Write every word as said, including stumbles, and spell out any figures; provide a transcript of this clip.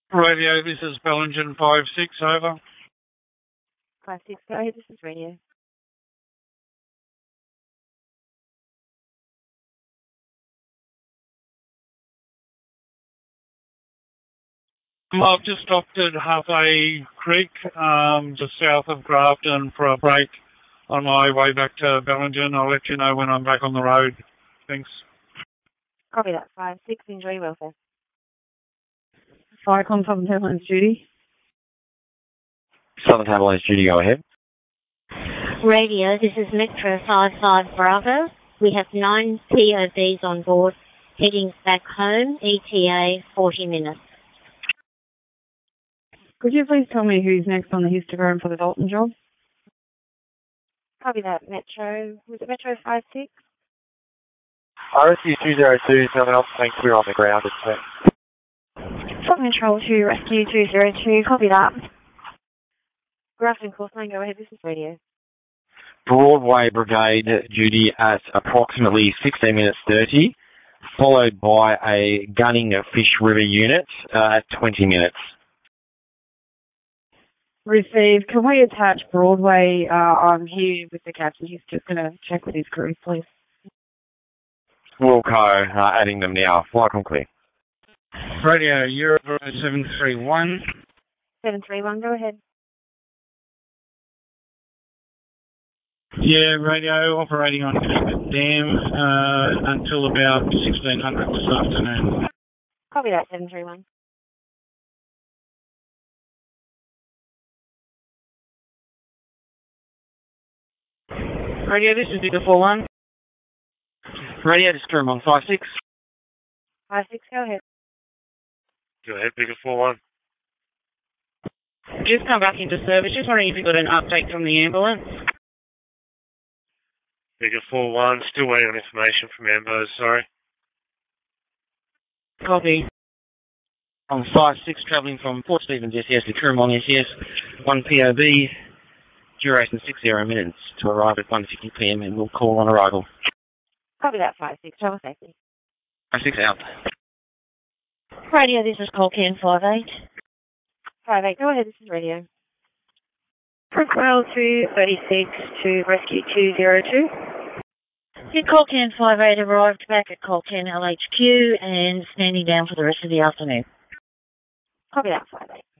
Radio, this is Bellingen five six, over. five six, go ahead, this is radio. I've just stopped at Halfway Creek, um, just south of Grafton for a break on my way back to Bellingen. I'll let you know when I'm back on the road. Thanks. Copy that, five six, enjoy your welfare. Firecon Southern Tablelands, Judy. Southern Tablelands, Judy, go ahead. Radio, this is Metro five five Bravo. We have nine P O Bs on board, heading back home, E T A forty minutes. Could you please tell me who's next on the histogram for the Dalton job? Copy that, Metro, was it Metro five six? R S U two zero two, someone else saying clear on the ground. Southern Control two, Rescue two zero two, copy that. Grafton Course nine, go ahead, this is radio. Broadway Brigade, Judy, at approximately sixteen minutes thirty, followed by a gunning Fish River unit uh, at twenty minutes. Received. Can we attach Broadway? Uh, I'm here with the captain. He's just going to check with his crew, please. Wilco, uh, adding them now. Flight on clear. Radio, Euro seven three one. seven three one, go ahead. Yeah, radio, operating on Connected Dam uh, until about sixteen hundred this afternoon. Copy that, seven three one. Radio, this is Bigger four one. Radio, this is Crewman five six. five six, go ahead. Go ahead, Bigger four one. Just come back into service. Just wondering if you got an update from the ambulance. Bigger four one, still waiting on information from Ambos, sorry. Copy. I'm five six, travelling from Port Stephens S E S to Crewman S E S, one P O B, duration six zero minutes to arrive at one fifty p m and we'll call on arrival. Copy that, five six, travel safely. five six out. Radio, this is Colcan five eight. five eight, go ahead, this is radio. Brookwell two thirty-six to Rescue two zero two. Yeah, Colcan five eight arrived back at Colcan L H Q and standing down for the rest of the afternoon. Copy that, five eight.